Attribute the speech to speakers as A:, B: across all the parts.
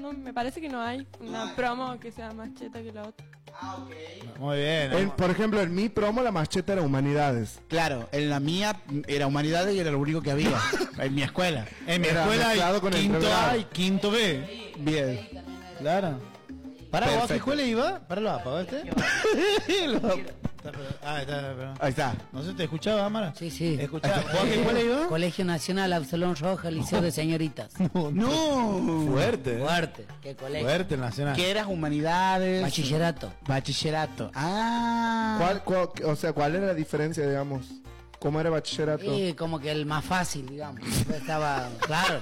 A: no, me parece que no hay una promo que sea más cheta que la otra.
B: Ah, ok.
C: Muy bien.
D: Por ejemplo, en mi promo la más cheta era humanidades.
B: Claro, en la mía era humanidades y era lo único que había. En mi escuela.
C: En mi
D: Era
C: escuela
D: mezclado con el
C: hay quinto
D: pregrado.
C: A y quinto B.
B: Bien.
C: Claro. ¿Para vos a qué
D: Perfecto.
C: escuela iba? ¿Para lo apagaste? Está.
D: Ahí está.
C: No sé, ¿te escuchaba, Amara?
E: Sí, sí.
C: ¿Escuchaba? ¿Vos a qué escuela iba?
E: Colegio Nacional Absalón Roja, Liceo de Señoritas.
B: No.
C: Fuerte.
E: Fuerte, qué colegio.
C: Fuerte, nacional.
B: ¿Qué eras? Humanidades.
E: Bachillerato.
B: Bachillerato. Ah.
D: ¿Cuál era la diferencia, digamos? ¿Cómo era bachillerato?
E: Y como que el más fácil, digamos. Estaba, claro,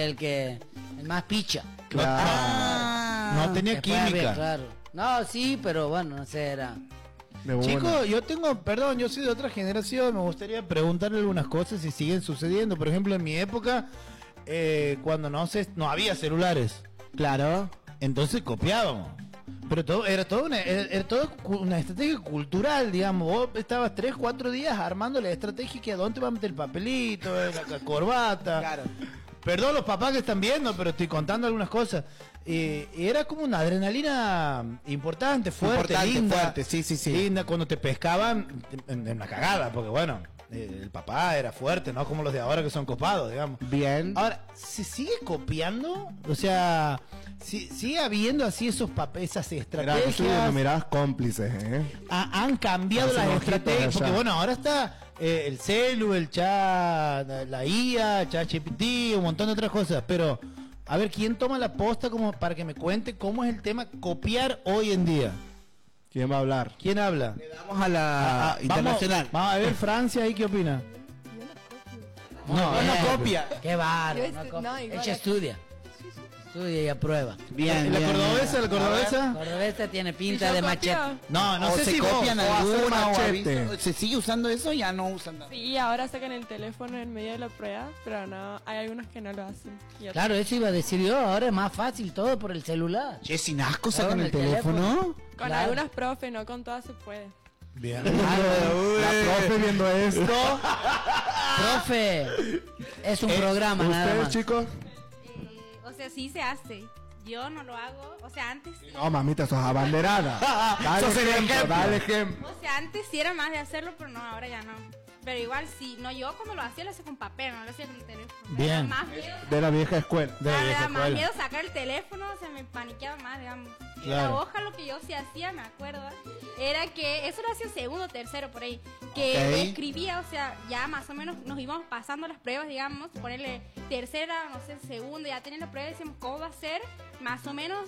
E: el más picha.
D: Claro.
C: No tenía
E: Después había,
C: química.
E: claro. No, sí, pero bueno, no sé, era...
D: De una.
C: Chicos, yo soy de otra generación, me gustaría preguntarle algunas cosas si siguen sucediendo. Por ejemplo, en mi época, cuando no había celulares,
B: Claro.
C: entonces copiábamos. Pero era todo una estrategia cultural, digamos. Vos estabas 3, 4 días armando la estrategia que a dónde va a meter el papelito, la corbata.
B: Claro.
C: Perdón los papás que están viendo, pero estoy contando algunas cosas. Y era como una adrenalina importante, fuerte,
B: Importante,
C: linda.
B: fuerte, sí, sí, sí.
C: Linda, cuando te pescaban en una cagada, porque bueno, el papá era fuerte, no como los de ahora que son copados, digamos.
B: Bien.
C: Ahora, ¿se sigue copiando? O sea, ¿sigue habiendo así esas
D: Mirá, que tú
C: estrategias?
D: no mirabas cómplices,
C: Han cambiado
D: Hacen
C: las
D: ojitos
C: estrategias,
D: allá.
C: porque bueno, ahora está el celu, el chat, la IA, ChatGPT, un montón de otras cosas, pero a ver, ¿quién toma la posta como para que me cuente cómo es el tema copiar hoy en día?
D: ¿Quién va a hablar?
C: ¿Quién habla?
B: Vamos a la internacional.
C: Vamos a ver Francia ahí qué opina. No copia.
E: Qué bárbaro,
A: Yo
E: no,
A: no,
E: copia.
A: igual.
E: Ella estudia. Estudia y aprueba.
B: Bien.
C: ¿La
B: bien,
C: cordobesa,
B: bien.
C: la cordobesa?
E: Cordobesa tiene pinta
A: ¿Y yo
E: de
A: copio?
E: machete.
C: No
B: O
C: sé
B: se
C: si
B: copian
C: vos.
B: alguna o
D: machete.
B: aviso. ¿Se sigue usando eso? Ya no usan nada.
A: Sí, ahora sacan el teléfono en medio de la prueba, pero no, hay algunos que no lo hacen. Y otros-
E: Claro, eso iba a decir yo. Ahora es más fácil todo por el celular.
B: Che, sin asco sacan
E: Ahora
B: el teléfono.
A: Con
E: Claro.
A: algunas profes, no con todas se puede.
C: Bien.
D: La profe viendo esto.
E: Profe, es un programa nada
D: ¿Ustedes,
E: más.
D: chicos?
F: O sea, sí se hace. Yo no lo hago. O sea, antes sí.
D: No, mamita, sos abanderada. Dale
B: Sos el
D: ejemplo,
B: ejemplo.
D: dale ejemplo.
F: O sea, antes sí era más de hacerlo, pero no, ahora ya no. Pero igual sí, no, yo cuando lo hacía lo hacía con papel, no lo hacía con el teléfono.
C: Bien.
F: Me daba más miedo.
D: De la vieja escuela.
C: De la
F: Me
C: vieja
F: daba más
C: escuela.
F: miedo sacar el teléfono, o sea, me paniqueaba más, digamos. Y
C: Claro.
F: la hoja, lo que yo sí hacía, me acuerdo, era que, eso lo hacía segundo, tercero, por ahí, que
B: Ok.
F: escribía, o sea, ya más o menos nos íbamos pasando las pruebas, digamos, ponerle tercera, no sé, segunda, ya tenían la prueba, decíamos cómo va a ser, más o menos,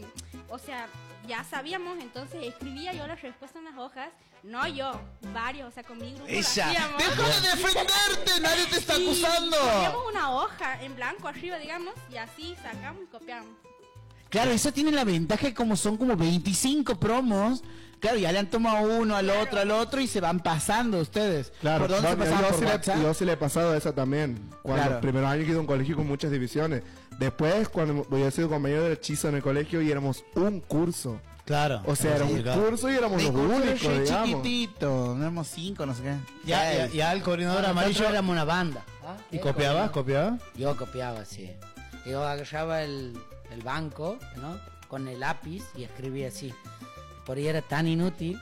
F: o sea, ya sabíamos, entonces escribía yo las respuestas en las hojas, no yo, varios, o sea, con mi grupo lo
B: Ella.
F: hacíamos.
B: Deja de defenderte, nadie te está
F: Y
B: acusando.
F: poníamos una hoja en blanco arriba, digamos, y así sacamos y copiamos.
B: Claro, eso tiene la ventaja que como son como 25 promos, claro, ya le han tomado uno al otro y se van pasando ustedes.
D: Claro,
B: ¿Por dónde se
D: no,
B: pasaban? ¿Por
D: sí
B: WhatsApp?
D: yo sí le he pasado esa también. Cuando
B: Claro.
D: los primeros años que iba a un colegio con muchas divisiones. Después, cuando yo he sido compañero de hechizo en el colegio y éramos un curso.
C: Claro.
D: O sea, era un curso y éramos los
B: Disculpe,
D: únicos,
B: soy
D: digamos.
B: chiquitito, no éramos 5, no sé qué.
C: Ya el coordinador
E: Nosotros
C: amarillo.
E: éramos una banda.
C: ¿Y copiabas? ¿Copiabas?
E: Yo copiaba, sí. Yo agarraba el banco, ¿no? Con el lápiz y escribía así. Por ahí era tan inútil.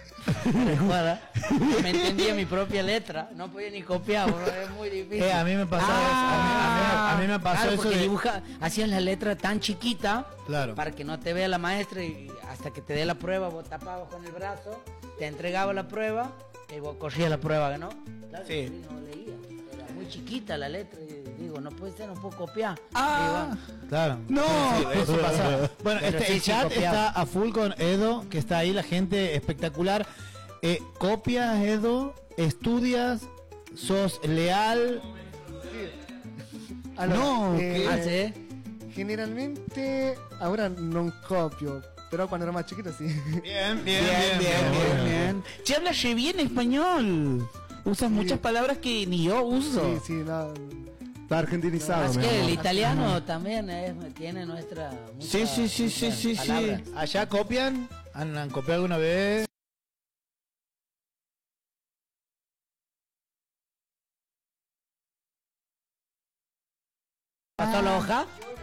E: de joda, me entendía mi propia letra. No podía ni copiar, bro, es muy difícil.
C: A mí me pasaba eso. A mí me pasó
E: claro,
C: eso
E: porque
C: de...
E: hacías la letra tan chiquita
C: Claro.
E: para que no te vea la maestra y hasta que te dé la prueba vos tapabas con el brazo, te entregaba la prueba y vos corrías la prueba, ¿no? Claro,
C: Sí.
E: yo no leía, era muy chiquita la letra y digo, no puede ser, no puedo copiar.
B: Ah.
C: Claro.
B: No.
C: Sí, eso pasa. Bueno,
E: Pero sí,
C: el
E: sí,
C: chat
E: copiaba.
C: está a full con Edo, que está ahí, la gente espectacular. ¿Copias, Edo? ¿Estudias? ¿Sos leal?
B: No,
E: Ah, ¿sí?
G: Generalmente, ahora no copio, pero cuando era más chiquito sí.
C: Bien,
B: bien. Che, hablas re bien español. Usas muchas palabras que ni yo uso.
G: Sí, sí, no.
D: Está argentinizado,
E: Es
D: mi
E: que el
D: amor.
E: italiano también tiene nuestra...
B: Sí,
E: muchas palabras.
C: ¿Allá copian? ¿Han copiado alguna vez?
E: ¿Pasó la hoja?